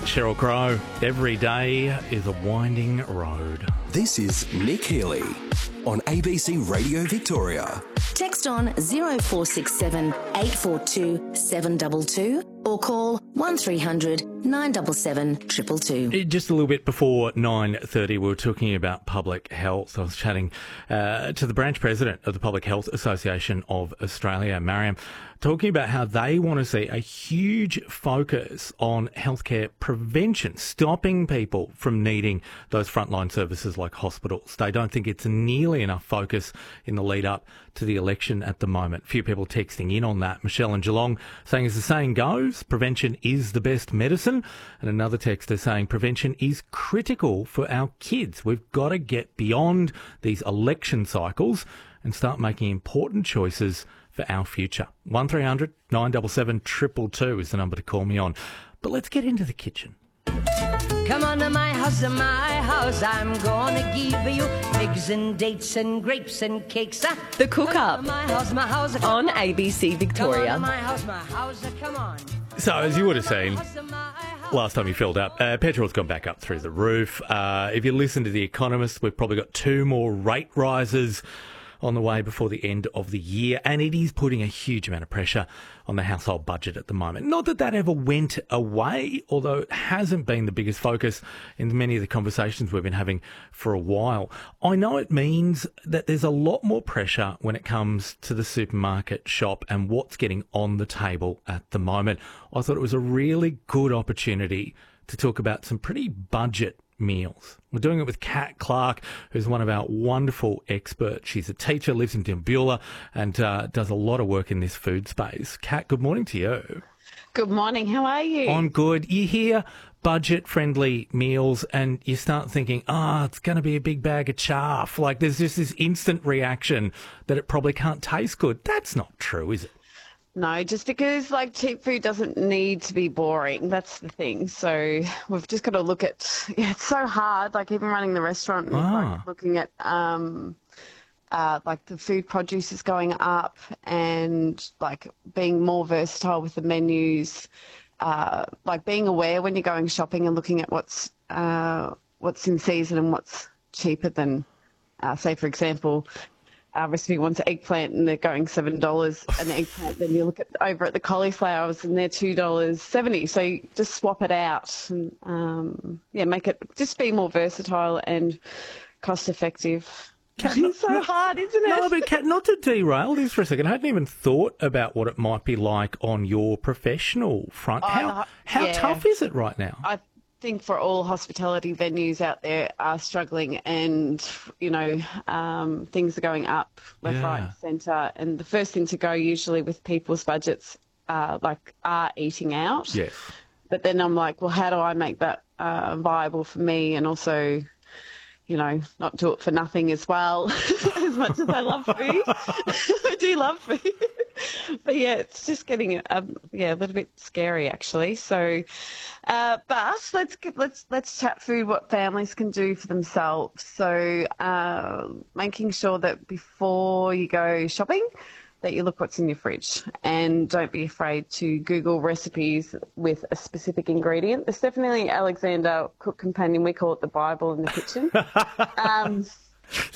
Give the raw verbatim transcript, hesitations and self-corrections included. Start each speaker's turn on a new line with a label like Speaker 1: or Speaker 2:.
Speaker 1: Sheryl Crow. Every day is a winding road.
Speaker 2: This is Nick Healy on A B C Radio Victoria.
Speaker 3: Text on zero four six seven eight four two seven two two or call one three hundred nine seven seven two two two.
Speaker 1: Just a little bit before nine thirty, we were talking about public health. I was chatting uh, to the branch president of the Public Health Association of Australia, Mariam, talking about how they want to see a huge focus on healthcare prevention, stopping people from needing those frontline services like hospitals. They don't think it's nearly enough focus in the lead up to the election at the moment. A few people texting in on that. Michelle in Geelong saying, as the saying goes, prevention is the best medicine. And another texter saying prevention is critical for our kids. We've got to get beyond these election cycles and start making important choices for our future. one three hundred nine seven seven two two two is the number to call me on. But let's get into the kitchen.
Speaker 4: Come on to my house, to my house, I'm gonna give you figs and dates and grapes and cakes. Ah,
Speaker 5: The Cook Up
Speaker 4: my house, my house, come
Speaker 5: on A B C
Speaker 4: Come on
Speaker 5: Victoria.
Speaker 4: to my house, my house, come on.
Speaker 1: So, as you would have seen
Speaker 4: House to my house.
Speaker 1: last time you filled up, uh, petrol's gone back up through the roof. Uh, if you listen to The Economist, we've probably got two more rate rises on the way before the end of the year, and it is putting a huge amount of pressure on the household budget at the moment. Not that that ever went away, although it hasn't been the biggest focus in many of the conversations we've been having for a while. I know it means that there's a lot more pressure when it comes to the supermarket shop and what's getting on the table at the moment. I thought it was a really good opportunity to talk about some pretty budget meals. We're doing it with Kat Clark, who's one of our wonderful experts. She's a teacher, lives in Dimbula, and uh, does a lot of work in this food space. Kat, good morning to you.
Speaker 6: Good morning. How are you?
Speaker 1: I'm good. You hear budget-friendly meals and you start thinking, ah, oh, it's going to be a big bag of chaff. Like there's just this instant reaction that it probably can't taste good. That's not true, is it?
Speaker 6: No, just because like cheap food doesn't need to be boring. That's the thing. So we've just got to look at. Yeah, it's so hard. Like even running the restaurant,
Speaker 1: Ah.
Speaker 6: like looking at um, uh, like the food produce is going up, and like being more versatile with the menus. Uh, like being aware when you're going shopping and looking at what's uh, what's in season and what's cheaper than, uh, say for example. Our recipe wants eggplant and they're going seven dollars an eggplant. Then you look at over at the cauliflowers and they're two dollars seventy. So you just swap it out and um, yeah, make it just be more versatile and cost effective. It's so hard, isn't it?
Speaker 1: No, but Kat, not to derail this for a second. I hadn't even thought about what it might be like on your professional front.
Speaker 6: Oh,
Speaker 1: How
Speaker 6: no,
Speaker 1: how
Speaker 6: yeah.
Speaker 1: tough is it right now?
Speaker 6: I think for all hospitality venues out there are struggling, and you know um, things are going up left,
Speaker 1: Yeah.
Speaker 6: right, and centre. And the first thing to go usually with people's budgets, uh, like, are eating out.
Speaker 1: Yes.
Speaker 6: But then I'm like, well, how do I make that uh, viable for me, and also, you know, not do it for nothing as well? As much as I love food, I do love food. But yeah, it's just getting um, yeah a little bit scary actually. So, uh, but let's get, let's let's chat food. What families can do for themselves. So, uh, making sure that before you go shopping, that you look what's in your fridge, and don't be afraid to Google recipes with a specific ingredient. The Stephanie Alexander Cook Companion, we call it the Bible in the kitchen. um,